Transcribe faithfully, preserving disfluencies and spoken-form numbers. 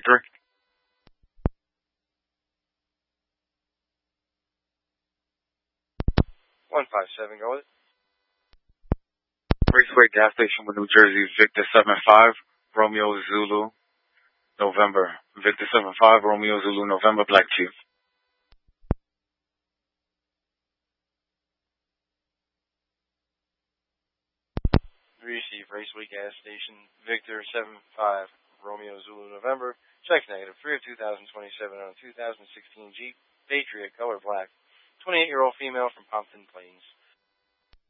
three. one five seven, go with it. Raceway gas station with New Jersey, Victor seven five, Romeo Zulu, November. Victor seven five, Romeo Zulu, November, Black Chief. Receive Raceway gas station, Victor seven five, Romeo Zulu, November. Check negative, three of two thousand twenty-seven on a two thousand sixteen Jeep Patriot, color black. twenty-eight-year-old female from Pompton Plains.